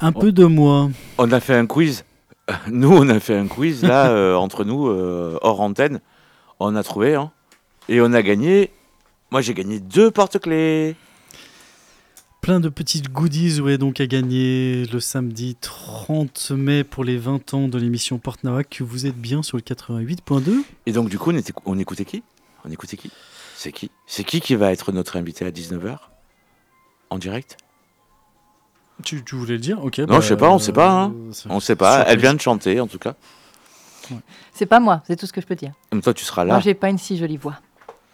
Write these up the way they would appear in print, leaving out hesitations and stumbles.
Un peu de moi. On a fait un quiz. Nous, on a fait un quiz, là, entre nous, hors antenne. On a trouvé, hein. Et on a gagné. Moi, j'ai gagné 2 porte-clés. Plein de petites goodies donc à gagner le samedi 30 mai pour les 20 ans de l'émission Porte Nawak. Vous êtes bien sur le 88.2. Et donc, du coup, on écoutait qui ? C'est qui va être notre invité à 19h ? En direct ? Tu voulais le dire ? Ok. Non, je sais pas, on sait pas. Hein. On sait pas. Surprise. Elle vient de chanter, en tout cas. Ouais. C'est pas moi, c'est tout ce que je peux dire. Mais toi, tu seras là. Moi, j'ai pas une si jolie voix.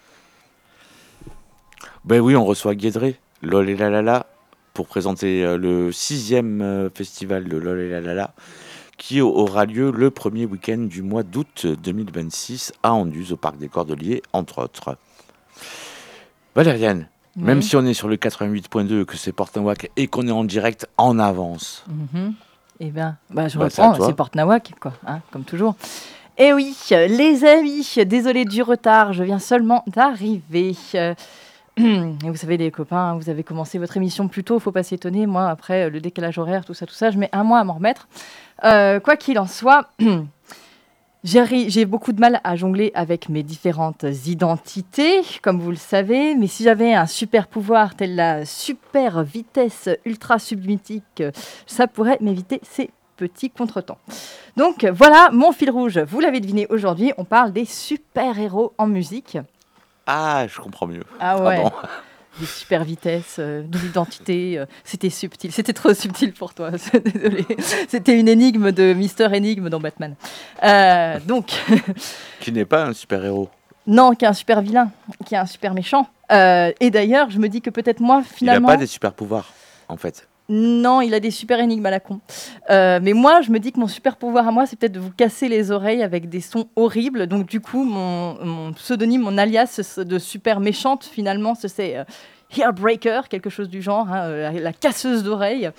Ben oui, on reçoit Guédré, Lol et Lalala, pour présenter le 6e festival de Lol et Lalala, qui aura lieu le premier week-end du mois d'août 2026 à Anduze, au Parc des Cordeliers, entre autres. Valériane, même si on est sur le 88.2, que c'est Porte Nawak et qu'on est en direct en avance. Eh bien, je reprends, c'est Porte Nawak, quoi, hein, comme toujours. Eh oui, les amis, désolé du retard, je viens seulement d'arriver. Et vous savez, les copains, vous avez commencé votre émission plus tôt, faut pas s'étonner. Moi, après le décalage horaire, tout ça, je mets un mois à m'en remettre. Quoi qu'il en soit, j'ai beaucoup de mal à jongler avec mes différentes identités, comme vous le savez. Mais si j'avais un super pouvoir tel la super vitesse ultra submitique, ça pourrait m'éviter ces petits contretemps. Donc voilà mon fil rouge. Vous l'avez deviné aujourd'hui, on parle des super-héros en musique. Ah, je comprends mieux. Ah ouais. Des super vitesses, d'identité, c'était subtil. C'était trop subtil pour toi, désolé. C'était une énigme de Mister Énigme dans Batman. Donc. Qui n'est pas un super-héros. Non, qui est un super vilain, qui est un super méchant. Et d'ailleurs, je me dis que peut-être moi, finalement. Il n'a pas des super-pouvoirs, en fait. Non, il a des super énigmes à la con. Mais moi, je me dis que mon super pouvoir à moi, c'est peut-être de vous casser les oreilles avec des sons horribles. Donc, du coup, mon pseudonyme, mon alias de super méchante, finalement, c'est Earbreaker, quelque chose du genre, hein, la casseuse d'oreilles.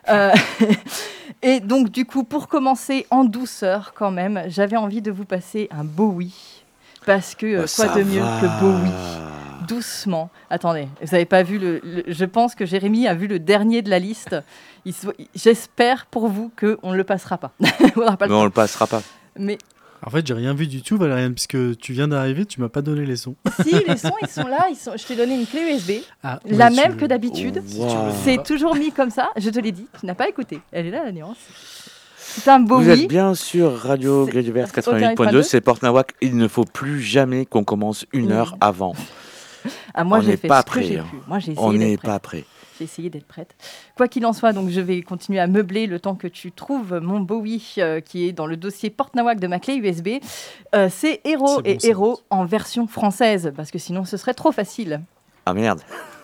Et donc, du coup, pour commencer en douceur, quand même, j'avais envie de vous passer un Bowie. Parce que quoi de mieux que Bowie ? Doucement. Attendez, vous n'avez pas vu je pense que Jérémy a vu le dernier de la liste. J'espère pour vous qu'on ne le passera pas. On le passera pas. Mais en fait, j'ai rien vu du tout, Valériane, puisque tu viens d'arriver, tu m'as pas donné les sons. Si, les sons, ils sont là. Je t'ai donné une clé USB, la même que d'habitude. Wow. C'est toujours mis comme ça. Je te l'ai dit, tu n'as pas écouté. Elle est là, la nuance. C'est un Bowie. Vous êtes bien sur Radio Grille Verte 88.2, c'est Porte Nawak. Il ne faut plus jamais qu'on commence une heure avant. Ah, moi, j'ai fait pas ce que prêt, j'ai hein. pu. Moi, j'ai essayé On d'être n'est prête. pas prêt. J'ai essayé d'être prête. Quoi qu'il en soit, donc je vais continuer à meubler le temps que tu trouves mon Bowie qui est dans le dossier Porte Nawak de ma clé USB. C'est Héros en version française, parce que sinon ce serait trop facile. Ah merde.